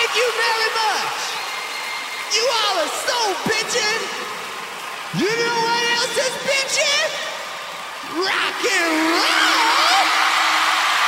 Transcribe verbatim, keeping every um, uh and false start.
Thank you very much. You all are so bitchin'. You know what else is bitchin'?